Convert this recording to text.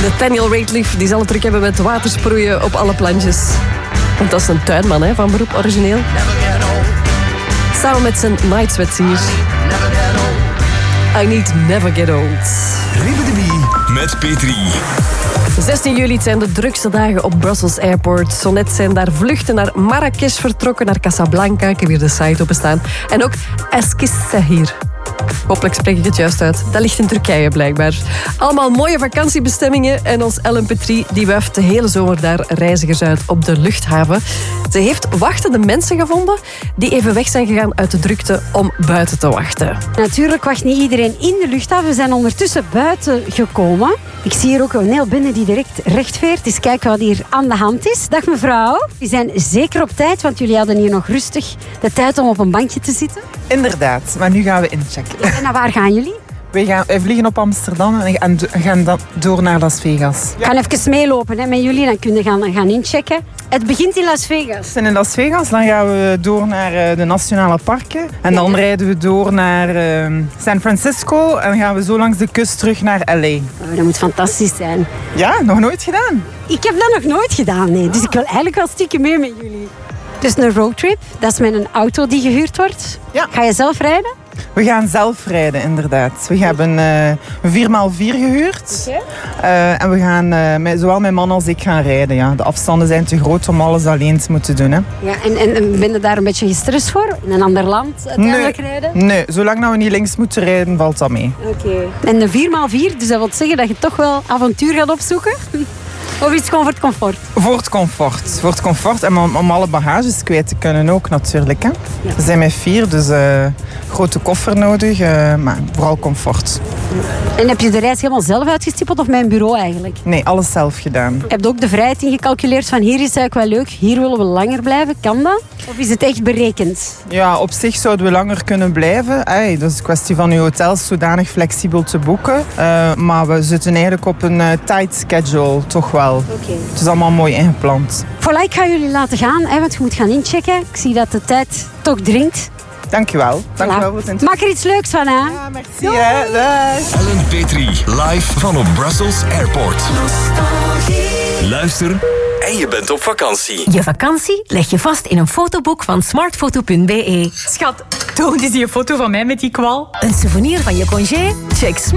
Nathaniel Rateliff die zal het druk hebben met watersproeien op alle plantjes. Want dat is een tuinman hè, van beroep origineel. Samen met zijn night sweats hier. I Need Never Get Old. Ribedebie met Petri. 16 juli het zijn de drukste dagen op Brussels Airport. Zo net zijn daar vluchten naar Marrakesh vertrokken, naar Casablanca. Ik heb hier de site openstaan. En ook Eskişehir. Hopelijk spreek ik het juist uit. Dat ligt in Turkije blijkbaar. Allemaal mooie vakantiebestemmingen. En ons Ellen Petrie die wuift de hele zomer daar reizigers uit op de luchthaven. Ze heeft wachtende mensen gevonden die even weg zijn gegaan uit de drukte om buiten te wachten. Natuurlijk wacht niet iedereen in de luchthaven. We zijn ondertussen buiten gekomen. Ik zie hier ook een heel binnen die direct rechtveert. Eens kijken wat hier aan de hand is. Dag mevrouw. We zijn zeker op tijd, want jullie hadden hier nog rustig de tijd om op een bankje te zitten. Inderdaad, maar nu gaan we inchecken. En naar waar gaan jullie? Wij vliegen op Amsterdam en gaan dan door naar Las Vegas. Ik ga even meelopen hè, met jullie, dan kunnen we gaan inchecken. Het begint in Las Vegas. En in Las Vegas dan gaan we door naar de nationale parken. En dan rijden we door naar San Francisco. En dan gaan we zo langs de kust terug naar L.A. Oh, dat moet fantastisch zijn. Ja, nog nooit gedaan. Ik heb dat nog nooit gedaan, nee. Dus ik wil eigenlijk wel stiekem mee met jullie. Dus een roadtrip, dat is met een auto die gehuurd wordt. Ja. Ga je zelf rijden? We gaan zelf rijden, inderdaad. We hebben een 4x4 gehuurd. Okay. En we gaan, zowel mijn man als ik gaan rijden. Ja. De afstanden zijn te groot om alles alleen te moeten doen. Hè. Ja, en ben je daar een beetje gestrest voor? In een ander land uiteindelijk rijden? Nee, zolang dat we niet links moeten rijden, valt dat mee. Oké. En de 4x4, dus dat wil zeggen dat je toch wel avontuur gaat opzoeken? Of iets voor het comfort? Voor het comfort en om alle bagages kwijt te kunnen ook natuurlijk. Hè. Ja. We zijn met 4, dus grote koffer nodig, maar vooral comfort. En heb je de reis helemaal zelf uitgestippeld of met een bureau eigenlijk? Nee, alles zelf gedaan. Heb je ook de vrijheid ingecalculeerd van hier is het eigenlijk wel leuk, hier willen we langer blijven, kan dat? Of is het echt berekend? Ja, op zich zouden we langer kunnen blijven. Dat is een kwestie van uw hotels zodanig flexibel te boeken. Maar we zitten eigenlijk op een tight schedule, toch wel. Okay. Het is allemaal mooi ingepland. Voilà, ik ga jullie laten gaan, hè, want je moet gaan inchecken. Ik zie dat de tijd toch dringt. Dankjewel. Dankjewel voor het Maak er iets leuks van, hè? Ja, merci. Hè. Dag. Ellen Petri, live van op Brussels Airport. Luister en je bent op vakantie. Je vakantie leg je vast in een fotoboek van smartfoto.be. Schat, toon eens die foto van mij met die kwal. Een souvenir van je congé? Check Smart.